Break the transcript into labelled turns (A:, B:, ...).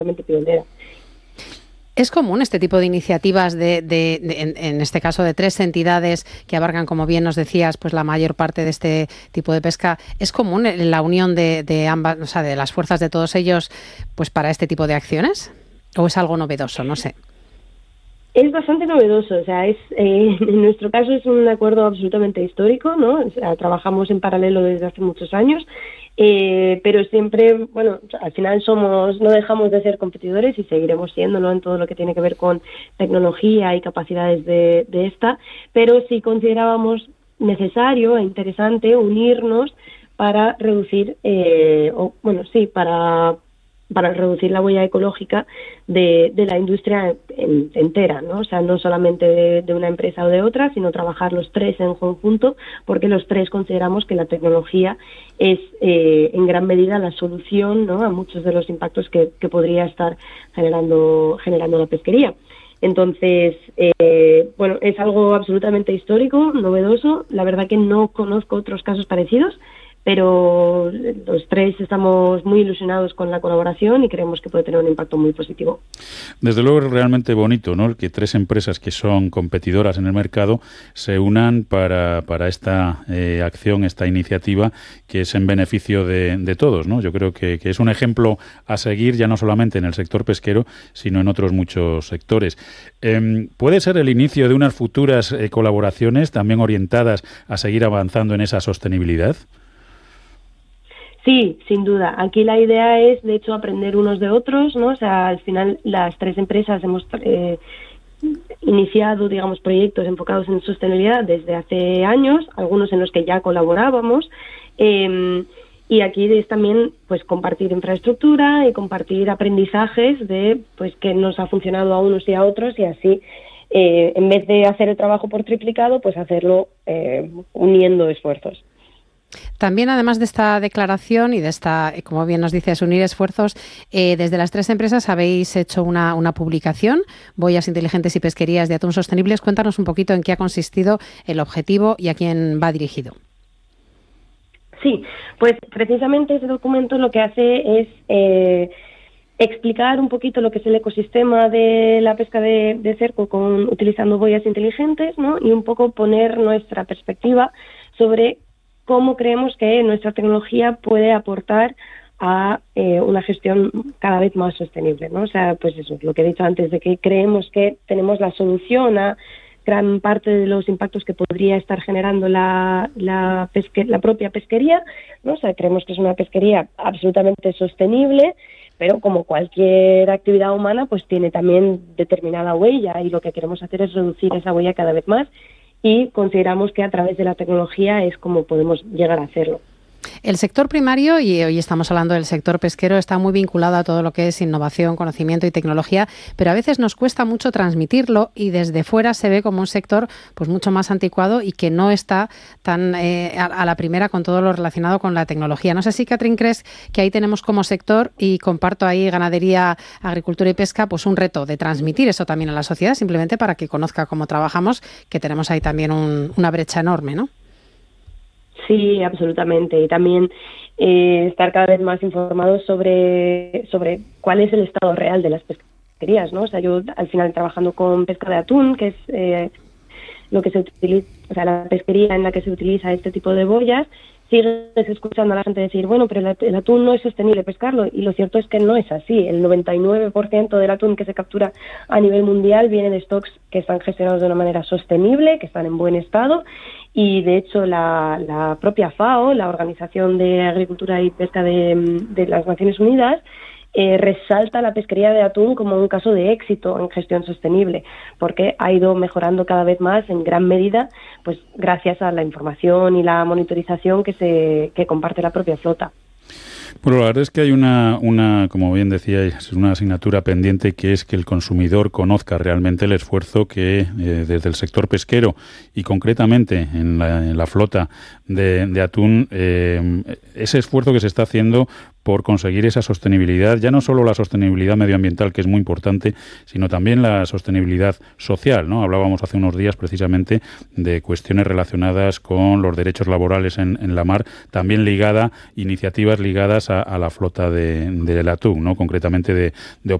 A: absolutamente pionera.
B: ¿Es común este tipo de iniciativas en este caso de 3 entidades que abarcan, como bien nos decías, pues la mayor parte de este tipo de pesca? ¿Es común la unión de ambas, o sea, de las fuerzas de todos ellos, pues para este tipo de acciones? ¿O es algo novedoso? No sé.
A: Es bastante novedoso, o sea, en nuestro caso es un acuerdo absolutamente histórico, ¿no? O sea, trabajamos en paralelo desde hace muchos años, pero siempre, bueno, al final no dejamos de ser competidores y seguiremos siéndolo en todo lo que tiene que ver con tecnología y capacidades de esta, pero sí considerábamos necesario e interesante unirnos para reducir, para reducir la huella ecológica de la industria entera, ¿no? O sea, no solamente de una empresa o de otra, sino trabajar los 3 en conjunto, porque los 3 consideramos que la tecnología es en gran medida la solución, ¿no?, a muchos de los impactos que podría estar generando la pesquería. Entonces, es algo absolutamente histórico, novedoso. La verdad que no conozco otros casos parecidos, pero los 3 estamos muy ilusionados con la colaboración y creemos que puede tener un impacto muy positivo.
C: Desde luego es realmente bonito, ¿no?, el que 3 empresas que son competidoras en el mercado se unan para esta acción, esta iniciativa que es en beneficio de todos, ¿no? Yo creo que es un ejemplo a seguir ya no solamente en el sector pesquero, sino en otros muchos sectores. ¿Puede ser el inicio de unas futuras colaboraciones también orientadas a seguir avanzando en esa sostenibilidad?
A: Sí, sin duda. Aquí la idea es, de hecho, aprender unos de otros, ¿no? O sea, al final las 3 empresas hemos iniciado, digamos, proyectos enfocados en sostenibilidad desde hace años, algunos en los que ya colaborábamos, y aquí es también, pues, compartir infraestructura y compartir aprendizajes de, pues, qué nos ha funcionado a unos y a otros, y así, en vez de hacer el trabajo por triplicado, pues hacerlo uniendo esfuerzos.
B: También, además de esta declaración y de esta, como bien nos dices, unir esfuerzos, desde las 3 empresas habéis hecho una publicación, Boyas Inteligentes y Pesquerías de Atún Sostenibles. Cuéntanos un poquito en qué ha consistido el objetivo y a quién va dirigido.
A: Sí, pues precisamente ese documento lo que hace es explicar un poquito lo que es el ecosistema de la pesca de cerco utilizando boyas inteligentes, ¿no? Y un poco poner nuestra perspectiva sobre cómo creemos que nuestra tecnología puede aportar a una gestión cada vez más sostenible, ¿no? O sea, pues eso, lo que he dicho antes, de que creemos que tenemos la solución a gran parte de los impactos que podría estar generando la propia pesquería, ¿no? O sea, creemos que es una pesquería absolutamente sostenible, pero como cualquier actividad humana, pues tiene también determinada huella, y lo que queremos hacer es reducir esa huella cada vez más, y consideramos que a través de la tecnología es como podemos llegar a hacerlo.
B: El sector primario, y hoy estamos hablando del sector pesquero, está muy vinculado a todo lo que es innovación, conocimiento y tecnología, pero a veces nos cuesta mucho transmitirlo y desde fuera se ve como un sector pues mucho más anticuado y que no está tan a la primera con todo lo relacionado con la tecnología. No sé si, Catherine, crees que ahí tenemos como sector, y comparto ahí ganadería, agricultura y pesca, pues un reto de transmitir eso también a la sociedad, simplemente para que conozca cómo trabajamos, que tenemos ahí también una brecha enorme, ¿no?
A: Sí, absolutamente. Y también estar cada vez más informados sobre cuál es el estado real de las pesquerías, ¿no? O sea, yo al final trabajando con pesca de atún, que es lo que se utiliza, o sea, la pesquería en la que se utiliza este tipo de boyas, sigues escuchando a la gente decir, bueno, pero el atún no es sostenible pescarlo, y lo cierto es que no es así. El 99% del atún que se captura a nivel mundial viene de stocks que están gestionados de una manera sostenible, que están en buen estado, y de hecho la propia FAO, la Organización de Agricultura y Pesca de las Naciones Unidas, resalta la pesquería de atún como un caso de éxito en gestión sostenible, porque ha ido mejorando cada vez más en gran medida, pues gracias a la información y la monitorización que comparte la propia flota.
C: Bueno, la verdad es que hay una, como bien decíais, una asignatura pendiente, que es que el consumidor conozca realmente el esfuerzo que desde el sector pesquero y concretamente en la flota de atún, ese esfuerzo que se está haciendo por conseguir esa sostenibilidad, ya no solo la sostenibilidad medioambiental, que es muy importante, sino también la sostenibilidad social, ¿no? Hablábamos hace unos días precisamente de cuestiones relacionadas con los derechos laborales en la mar, también iniciativas ligadas a la flota del atún, ¿no? Concretamente de